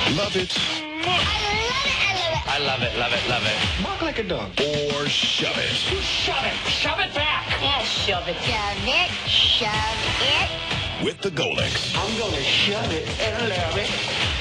Love it. I love it, love it, love it. Bark like a dog. Or shove it. Shove it. Shove it back. Yeah, shove it. Shove it. Shove it. With the Golics. I'm going to shove it and love it.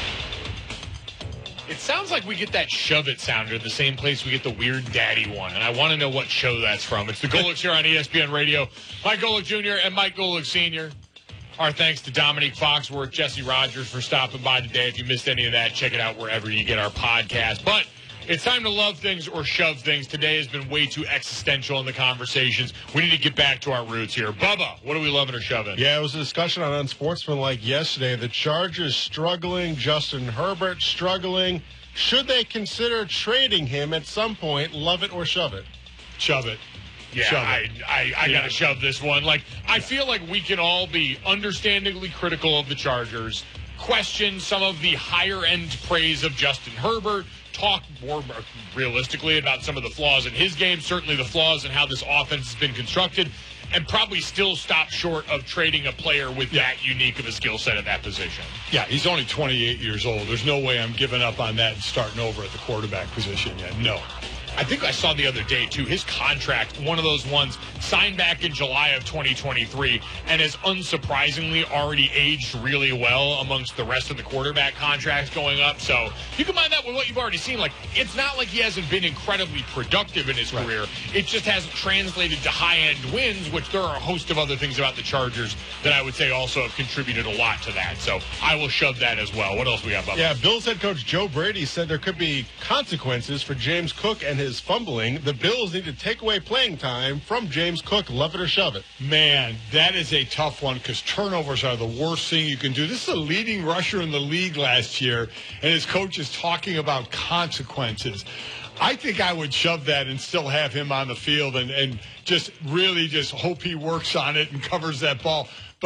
It sounds like we get that shove it sounder at the same place we get the Weird Daddy one, and I want to know what show that's from. It's the Golics here on ESPN Radio. Mike Golic Jr. and Mike Golic Sr. Our thanks to Dominique Foxworth, Jesse Rogers for stopping by today. If you missed any of that, check it out wherever you get our podcast. But it's time to love things or shove things. Today has been way too existential in the conversations. We need to get back to our roots here. Bubba, what are we loving or shoving? Yeah, it was a discussion on Unsportsmanlike yesterday. The Chargers struggling, Justin Herbert struggling. Should they consider trading him at some point? Love it or shove it? Shove it. Yeah, I got to shove this one. Like, I feel like we can all be understandably critical of the Chargers, question some of the higher-end praise of Justin Herbert, talk more realistically about some of the flaws in his game, certainly the flaws in how this offense has been constructed, and probably still stop short of trading a player with that unique of a skill set at that position. Yeah, he's only 28 years old. There's no way I'm giving up on that and starting over at the quarterback position yet. No. I think I saw the other day, too, his contract, one of those ones signed back in July of 2023 and has unsurprisingly already aged really well amongst the rest of the quarterback contracts going up. So you can mind that with what you've already seen. Like, it's not like he hasn't been incredibly productive in his career. It just hasn't translated to high-end wins, which there are a host of other things about the Chargers that I would say also have contributed a lot to that. So I will shove that as well. What else we got, Bubba? Yeah, Bills head coach Joe Brady said there could be consequences for James Cook and his fumbling. The Bills need to take away playing time from James Cook. Love it or shove it. Man, that is a tough one because turnovers are the worst thing you can do. This is a leading rusher in the league last year, and his coach is talking about consequences. I think I would shove that and still have him on the field and just really just hope he works on it and covers that ball.